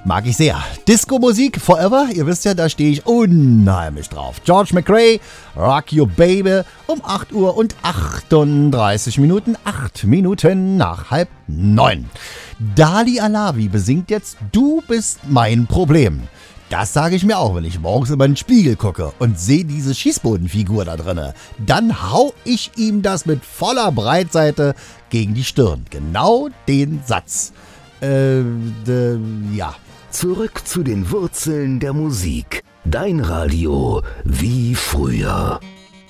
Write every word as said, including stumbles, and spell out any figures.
Mag ich sehr. Disco-Musik Forever, ihr wisst ja, da stehe ich unheimlich drauf. George McRae, Rock Your Baby, um acht Uhr und achtunddreißig Minuten, acht Minuten nach halb neun. Dali Alavi besingt jetzt Du bist mein Problem. Das sage ich mir auch, wenn ich morgens in meinen Spiegel gucke und sehe diese Schießbodenfigur da drinne. Dann hau ich ihm das mit voller Breitseite gegen die Stirn. Genau den Satz. Äh, äh ja. Zurück zu den Wurzeln der Musik. Dein Radio wie früher.